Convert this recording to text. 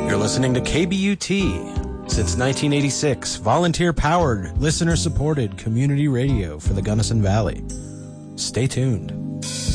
You're listening to KBUT. Since 1986, volunteer-powered, listener-supported community radio for the Gunnison Valley. Stay tuned.